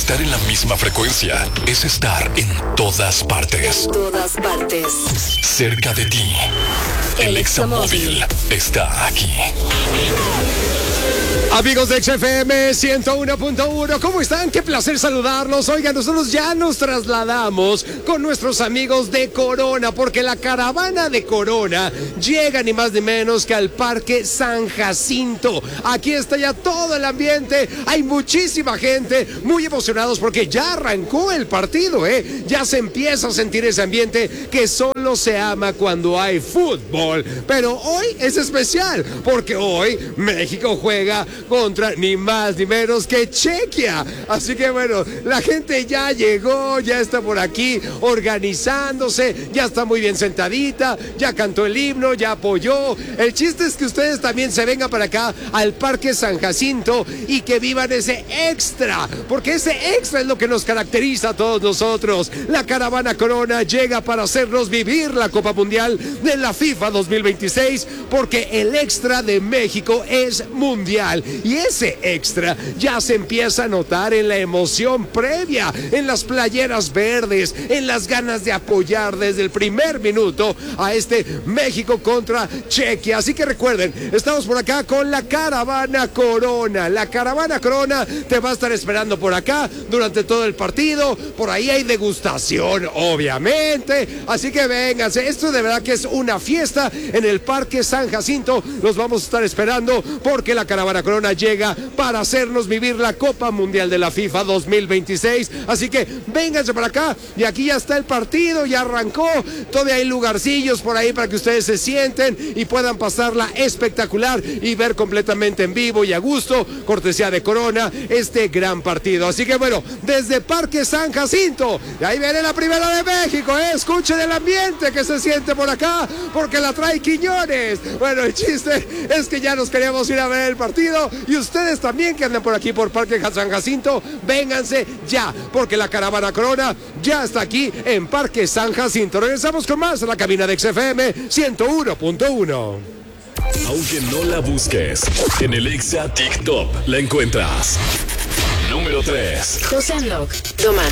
Estar en la misma frecuencia es estar en todas partes. En todas partes. Cerca de ti. El Examóvil está aquí. Amigos de XFM 101.1, ¿cómo están? Qué placer saludarlos. Oigan, nosotros ya nos trasladamos con nuestros amigos de Corona, porque la caravana de Corona llega ni más ni menos que al Parque San Jacinto. Aquí está ya todo el ambiente, hay muchísima gente, muy emocionados porque ya arrancó el partido, Ya se empieza a sentir ese ambiente que solo se ama cuando hay fútbol. Pero hoy es especial, porque hoy México juega contra ni más ni menos que Chequia. Así que bueno, la gente ya llegó, ya está por aquí organizándose, ya está muy bien sentadita, ya cantó el himno, ya apoyó. El chiste es que ustedes también se vengan para acá al Parque San Jacinto y que vivan ese extra, porque ese extra es lo que nos caracteriza a todos nosotros. La caravana Corona llega para hacernos vivir la Copa Mundial de la FIFA 2026, porque el extra de México es mundial. Y ese extra ya se empieza a notar en la emoción previa, en las playeras verdes, en las ganas de apoyar desde el primer minuto a este México contra Chequia. Así que recuerden, estamos por acá con la caravana Corona. La caravana Corona te va a estar esperando por acá durante todo el partido. Por ahí hay degustación, obviamente. Así que vénganse. Esto de verdad que es una fiesta en el Parque San Jacinto. Los vamos a estar esperando porque la caravana Corona llega para hacernos vivir la Copa Mundial de la FIFA 2026. Así que vénganse para acá. Y aquí ya está el partido, ya arrancó. Todavía hay lugarcillos por ahí para que ustedes se sienten y puedan pasarla espectacular y ver completamente en vivo y a gusto, cortesía de Corona, este gran partido. Así que bueno, desde Parque San Jacinto, y ahí viene la primera de México, escuchen el ambiente que se siente por acá, porque la trae Quiñones. Bueno, el chiste es que ya nos queríamos ir a ver el partido, y ustedes también que andan por aquí por Parque San Jacinto, vénganse ya, porque la caravana Corona ya está aquí en Parque San Jacinto. Regresamos con más a la cabina de XFM 101.1. Aunque no la busques, en el Exa TikTok la encuentras. Número 3. José Andok, Tomás